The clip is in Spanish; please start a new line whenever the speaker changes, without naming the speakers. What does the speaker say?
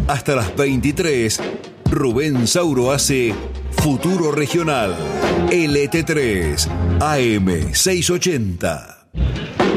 Hasta las 23, Rubén Sauro hace Futuro Regional. LT3, AM 680.